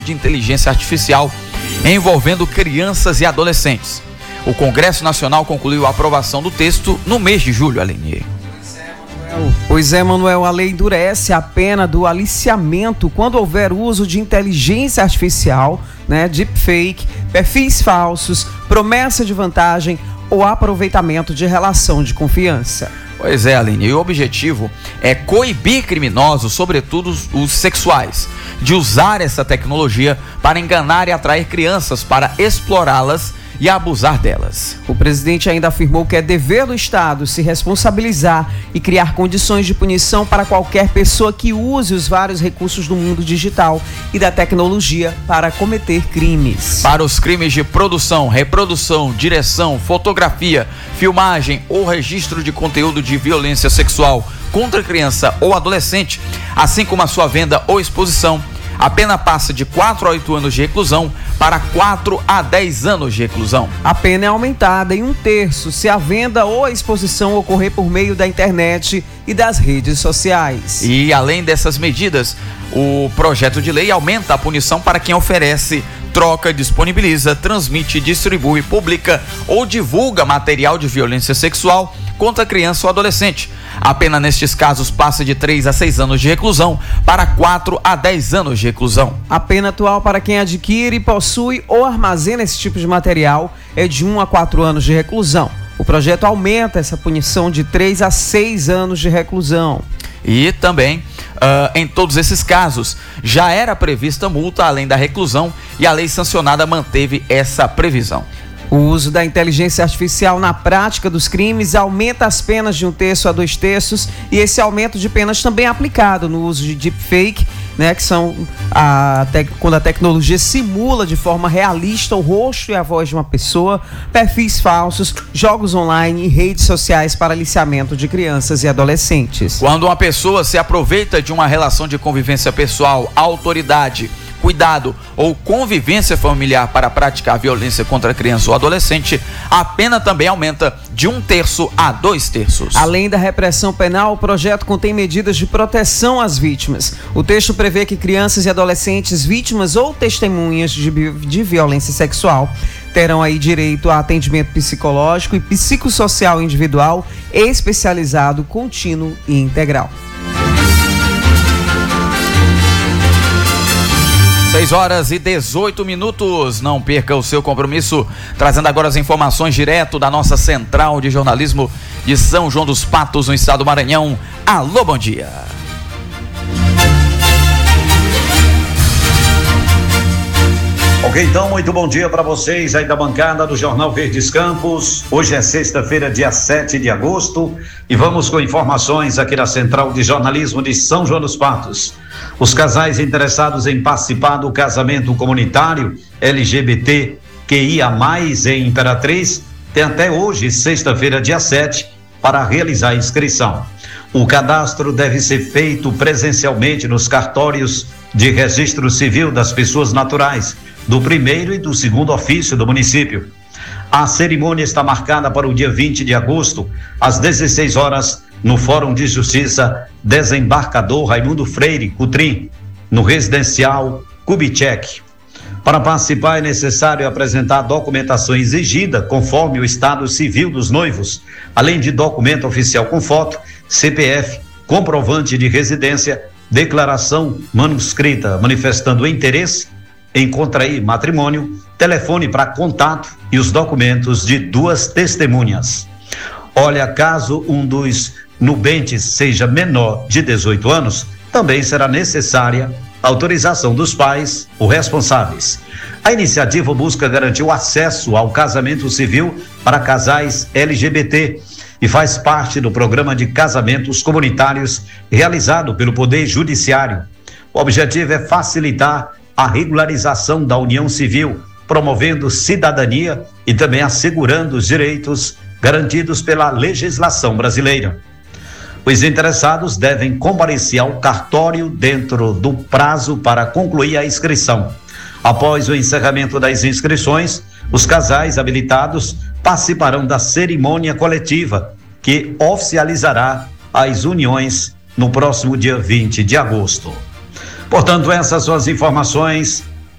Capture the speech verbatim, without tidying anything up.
de inteligência artificial envolvendo crianças e adolescentes. O Congresso Nacional concluiu a aprovação do texto no mês de julho, Aline. Pois é, Manuel, a lei endurece a pena do aliciamento quando houver uso de inteligência artificial, né, deepfake, perfis falsos, promessa de vantagem ou aproveitamento de relação de confiança. Pois é, Aline, e o objetivo é coibir criminosos, sobretudo os sexuais, de usar essa tecnologia para enganar e atrair crianças para explorá-las e abusar delas. O presidente ainda afirmou que é dever do Estado se responsabilizar e criar condições de punição para qualquer pessoa que use os vários recursos do mundo digital e da tecnologia para cometer crimes. Para os crimes de produção, reprodução, direção, fotografia, filmagem ou registro de conteúdo de violência sexual contra criança ou adolescente, assim como a sua venda ou exposição, a pena passa de quatro a oito anos de reclusão para quatro a dez anos de reclusão. A pena é aumentada em um terço se a venda ou a exposição ocorrer por meio da internet e das redes sociais. E além dessas medidas, o projeto de lei aumenta a punição para quem oferece, troca, disponibiliza, transmite, distribui, publica ou divulga material de violência sexual contra criança ou adolescente. A pena nestes casos passa de três a seis anos de reclusão para quatro a dez anos de reclusão. A pena atual para quem adquire, possui ou armazena esse tipo de material é de um a quatro anos de reclusão. O projeto aumenta essa punição de três a seis anos de reclusão. E também, uh, em todos esses casos, já era prevista multa além da reclusão e a lei sancionada manteve essa previsão. O uso da inteligência artificial na prática dos crimes aumenta as penas de um terço a dois terços e esse aumento de penas também é aplicado no uso de deepfake, né, que são a, quando a tecnologia simula de forma realista o rosto e a voz de uma pessoa, perfis falsos, jogos online e redes sociais para aliciamento de crianças e adolescentes. Quando uma pessoa se aproveita de uma relação de convivência pessoal, autoridade, cuidado ou convivência familiar para praticar violência contra criança ou adolescente, a pena também aumenta de um terço a dois terços. Além da repressão penal, o projeto contém medidas de proteção às vítimas. O texto prevê que crianças e adolescentes vítimas ou testemunhas de, de violência sexual terão aí direito a atendimento psicológico e psicossocial individual, especializado, contínuo e integral. seis horas e dezoito minutos, não perca o seu compromisso, trazendo agora as informações direto da nossa central de jornalismo de São João dos Patos, no estado do Maranhão. Alô, bom dia. Ok, então, muito bom dia para vocês aí da bancada do Jornal Verdes Campos. Hoje é sexta-feira, dia sete de agosto, e vamos com informações aqui da Central de Jornalismo de São João dos Patos. Os casais interessados em participar do casamento comunitário L G B T Q I A mais, em Imperatriz, têm até hoje, sexta-feira, dia sete, para realizar a inscrição. O cadastro deve ser feito presencialmente nos cartórios de registro civil das pessoas naturais, do primeiro e do segundo ofício do município. A cerimônia está marcada para o dia vinte de agosto, às dezesseis horas, no Fórum de Justiça Desembarcador Raimundo Freire Cutrim, no residencial Kubitschek. Para participar é necessário apresentar a documentação exigida conforme o estado civil dos noivos, além de documento oficial com foto, C P F, comprovante de residência, declaração manuscrita manifestando interesse em contrair matrimônio, telefone para contato e os documentos de duas testemunhas. Olha, caso um dos nubentes seja menor de dezoito anos, também será necessária autorização dos pais ou responsáveis. A iniciativa busca garantir o acesso ao casamento civil para casais L G B T e faz parte do programa de casamentos comunitários realizado pelo Poder Judiciário. O objetivo é facilitar a regularização da união civil, promovendo cidadania e também assegurando os direitos garantidos pela legislação brasileira. Os interessados devem comparecer ao cartório dentro do prazo para concluir a inscrição. Após o encerramento das inscrições, os casais habilitados participarão da cerimônia coletiva, que oficializará as uniões no próximo dia vinte de agosto. Portanto, essas são as informações